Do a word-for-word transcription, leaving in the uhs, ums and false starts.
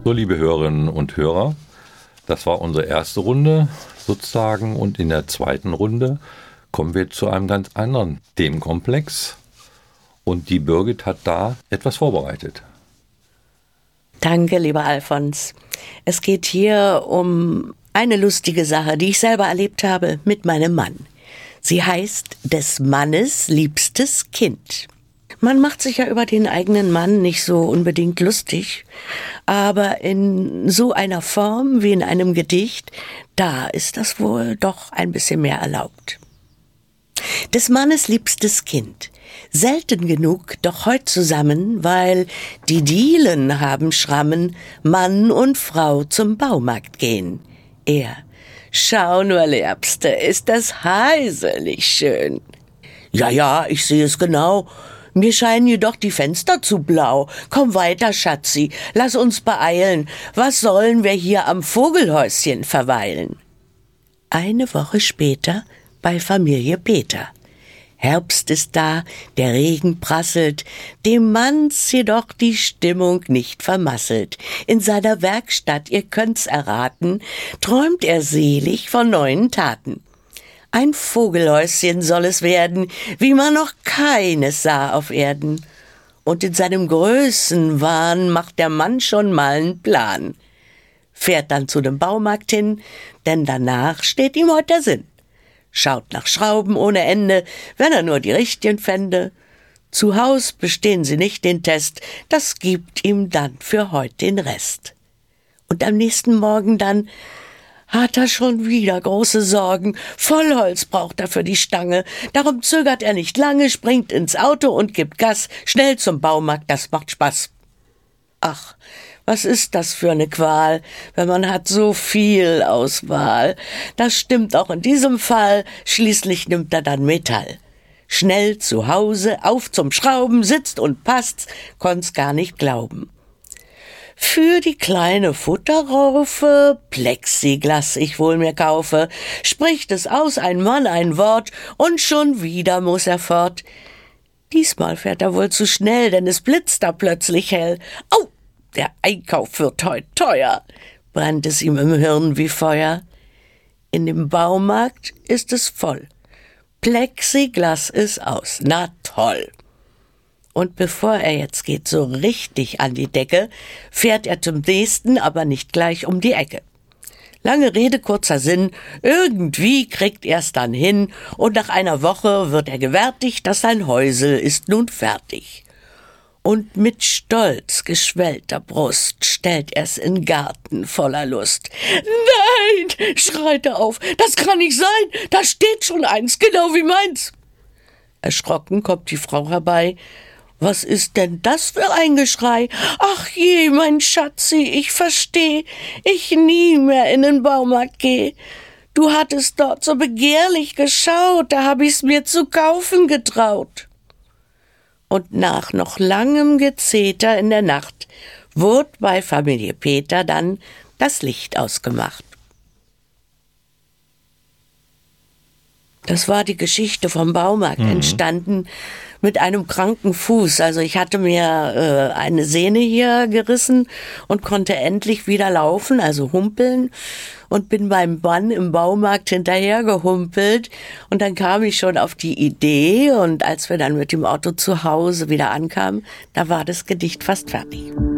So, liebe Hörerinnen und Hörer, das war unsere erste Runde sozusagen und in der zweiten Runde kommen wir zu einem ganz anderen Themenkomplex und die Birgit hat da etwas vorbereitet. Danke, lieber Alfons. Es geht hier um eine lustige Sache, die ich selber erlebt habe mit meinem Mann. Sie heißt des Mannes liebstes Kind. Man macht sich ja über den eigenen Mann nicht so unbedingt lustig, aber in so einer Form wie in einem Gedicht, da ist das wohl doch ein bisschen mehr erlaubt. Des Mannes liebstes Kind, selten genug, doch heut zusammen, weil die Dielen haben Schrammen, Mann und Frau zum Baumarkt gehen. Er, schau nur, Liebste, ist das heiselig schön. Ja, ja, ich sehe es genau. Mir scheinen jedoch die Fenster zu blau. Komm weiter, Schatzi, lass uns beeilen. Was sollen wir hier am Vogelhäuschen verweilen? Eine Woche später bei Familie Peter. Herbst ist da, der Regen prasselt, dem Manns jedoch die Stimmung nicht vermasselt. In seiner Werkstatt, ihr könnt's erraten, träumt er selig von neuen Taten. Ein Vogelhäuschen soll es werden, wie man noch keines sah auf Erden. Und in seinem Größenwahn macht der Mann schon mal einen Plan. Fährt dann zu dem Baumarkt hin, denn danach steht ihm heut der Sinn. Schaut nach Schrauben ohne Ende, wenn er nur die richtigen fände. Zu Haus bestehen sie nicht den Test, das gibt ihm dann für heut den Rest. Und am nächsten Morgen dann hat er schon wieder große Sorgen. Vollholz braucht er für die Stange. Darum zögert er nicht lange, springt ins Auto und gibt Gas. Schnell zum Baumarkt, das macht Spaß. Ach, was ist das für eine Qual, wenn man hat so viel Auswahl. Das stimmt auch in diesem Fall. Schließlich nimmt er dann Metall. Schnell zu Hause, auf zum Schrauben, sitzt und passt, konnt's gar nicht glauben. Für die kleine Futterraufe Plexiglas ich wohl mir kaufe, spricht es aus ein Mann ein Wort und schon wieder muss er fort. Diesmal fährt er wohl zu schnell, denn es blitzt da plötzlich hell. Au, der Einkauf wird heut teuer, brennt es ihm im Hirn wie Feuer. In dem Baumarkt ist es voll. Plexiglas ist aus, na toll. Und bevor er jetzt geht so richtig an die Decke, fährt er zum nächsten, aber nicht gleich um die Ecke. Lange Rede, kurzer Sinn, irgendwie kriegt er's dann hin und nach einer Woche wird er gewärtigt, dass sein Häusel ist nun fertig. Und mit stolz geschwellter Brust stellt er's in Garten voller Lust. Nein, schreit er auf, das kann nicht sein, da steht schon eins, genau wie meins. Erschrocken kommt die Frau herbei. Was ist denn das für ein Geschrei? Ach je, mein Schatzi, ich versteh, ich nie mehr in den Baumarkt geh. Du hattest dort so begehrlich geschaut, da hab ich's mir zu kaufen getraut. Und nach noch langem Gezeter in der Nacht wurde bei Familie Peter dann das Licht ausgemacht. Das war die Geschichte vom Baumarkt, mhm. entstanden mit einem kranken Fuß. Also ich hatte mir äh, eine Sehne hier gerissen und konnte endlich wieder laufen, also humpeln, und bin beim Mann im Baumarkt hinterher gehumpelt. Und dann kam ich schon auf die Idee, und als wir dann mit dem Auto zu Hause wieder ankamen, da war das Gedicht fast fertig.